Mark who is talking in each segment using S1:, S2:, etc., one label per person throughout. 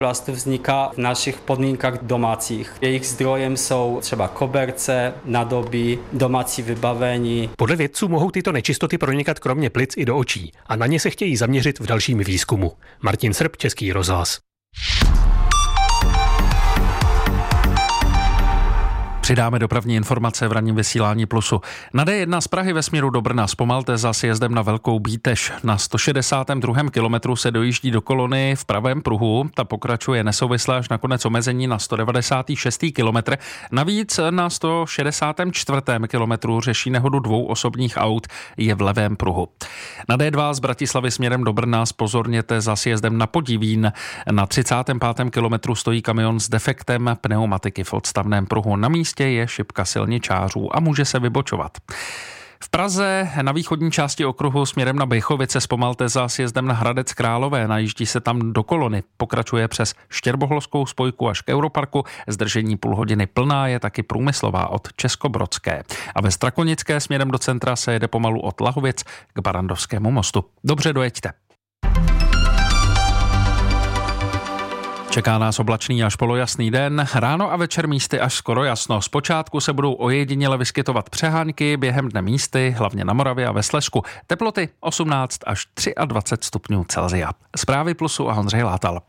S1: Plast vzniká v našich podmínkách domácích. Jejich zdrojem jsou třeba koberce, nádoby, domácí vybavení.
S2: Podle vědců mohou tyto nečistoty pronikat kromě plic i do očí a na ně se chtějí zaměřit v dalším výzkumu. Martin Srb, Český rozhlas.
S3: Přidáme dopravní informace v ranním vysílání Plusu. Na D1 z Prahy ve směru do Brna zpomalte za sjezdem na Velkou Bítež. Na 162. kilometru se dojíždí do kolony v pravém pruhu. Ta pokračuje nesouvisle až na konec omezení na 196. kilometr. Navíc na 164. kilometru řeší nehodu dvou osobních aut, je v levém pruhu. Na D2 z Bratislavy směrem do Brna zpozorněte za sjezdem na Podivín. Na 35. kilometru stojí kamion s defektem pneumatiky v odstavném pruhu. Na místě je šipka silničářů a může se vybočovat. V Praze na východní části okruhu směrem na Bejchovice zpomalte za sjezdem na Hradec Králové. Najíždí se tam do kolony. Pokračuje přes Štěrboholskou spojku až k Europarku. Zdržení půl hodiny plná je taky průmyslová od Českobrodské. A ve Strakonické směrem do centra se jede pomalu od Lahovic k Barandovskému mostu. Dobře dojeďte. Čeká nás oblačný až polojasný den, ráno a večer místy až skoro jasno. Zpočátku se budou ojediněle vyskytovat přehánky, během dne místy, hlavně na Moravě a ve Slezsku. Teploty 18 až 23 stupňů Celsia. Zprávy Plusu a Ondřej Látal.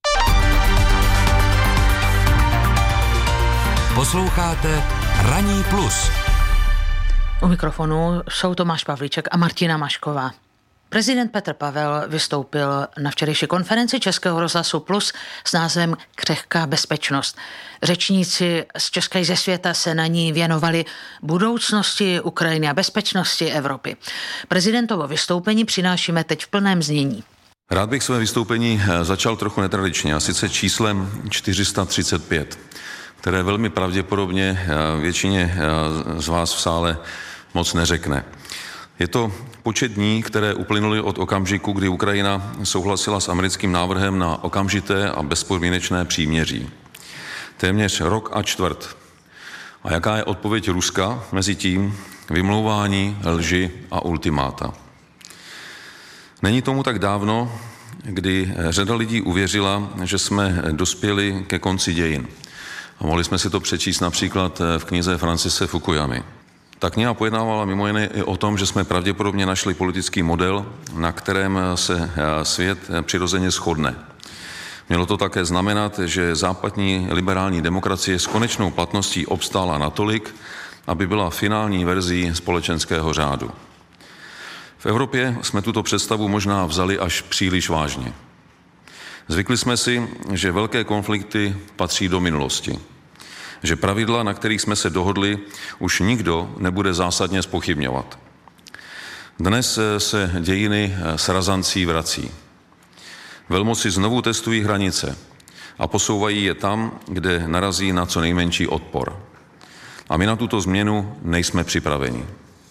S4: Posloucháte Ranní plus.
S5: U mikrofonu jsou Tomáš Pavlíček a Martina Mašková. Prezident Petr Pavel vystoupil na včerejší konferenci Českého rozhlasu Plus s názvem Křehká bezpečnost. Řečníci z Česka i ze světa se na ní věnovali budoucnosti Ukrajiny a bezpečnosti Evropy. Prezidentovo vystoupení přinášíme teď v plném znění.
S6: Rád bych své vystoupení začal trochu netradičně, a sice číslem 435, které velmi pravděpodobně většině z vás v sále moc neřekne. Je to počet dní, které uplynuly od okamžiku, kdy Ukrajina souhlasila s americkým návrhem na okamžité a bezpodmínečné příměří. Téměř rok a čtvrt. A jaká je odpověď Ruska mezi tím? Vymlouvání, lži a ultimáta. Není tomu tak dávno, kdy řada lidí uvěřila, že jsme dospěli ke konci dějin. A mohli jsme si to přečíst například v knize Francise Fukuyamy. Ta kniha pojednávala mimo jiné i o tom, že jsme pravděpodobně našli politický model, na kterém se svět přirozeně shodne. Mělo to také znamenat, že západní liberální demokracie s konečnou platností obstála natolik, aby byla finální verzí společenského řádu. V Evropě jsme tuto představu možná vzali až příliš vážně. Zvykli jsme si, že velké konflikty patří do minulosti. Že pravidla, na kterých jsme se dohodli, už nikdo nebude zásadně zpochybňovat. Dnes se dějiny s razancí vrací. Velmoci znovu testují hranice a posouvají je tam, kde narazí na co nejmenší odpor. A my na tuto změnu nejsme připraveni.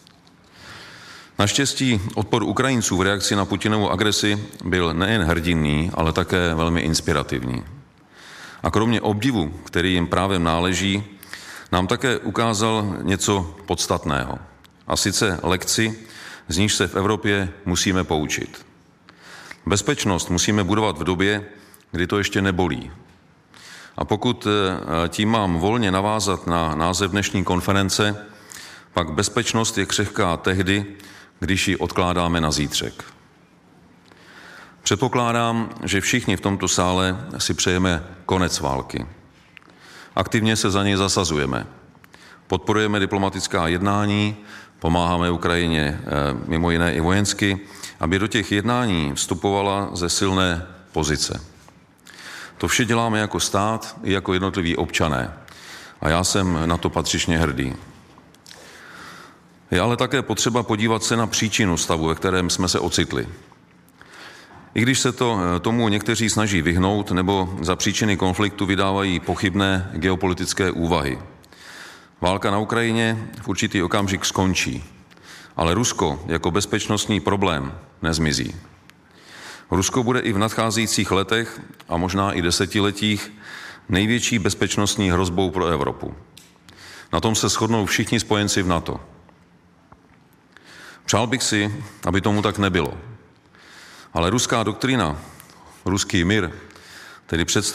S6: Naštěstí odpor Ukrajinců v reakci na Putinovu agresi byl nejen hrdinný, ale také velmi inspirativní. A kromě obdivu, který jim právem náleží, nám také ukázal něco podstatného. A sice lekci, z níž se v Evropě musíme poučit. Bezpečnost musíme budovat v době, kdy to ještě nebolí. A pokud tím mám volně navázat na název dnešní konference, pak bezpečnost je křehká tehdy, když ji odkládáme na zítřek. Předpokládám, že všichni v tomto sále si přejeme konec války. Aktivně se za něj zasazujeme. Podporujeme diplomatická jednání, pomáháme Ukrajině mimo jiné i vojensky, aby do těch jednání vstupovala ze silné pozice. To vše děláme jako stát i jako jednotliví občané. A já jsem na to patřičně hrdý. Je ale také potřeba podívat se na příčinu stavu, ve kterém jsme se ocitli. I když se tomu někteří snaží vyhnout nebo za příčiny konfliktu vydávají pochybné geopolitické úvahy. Válka na Ukrajině v určitý okamžik skončí, ale Rusko jako bezpečnostní problém nezmizí. Rusko bude i v nadcházejících letech a možná i desetiletích největší bezpečnostní hrozbou pro Evropu. Na tom se shodnou všichni spojenci v NATO. Přál bych si, aby tomu tak nebylo. Ale ruská doktrína, ruský mír, tedy představa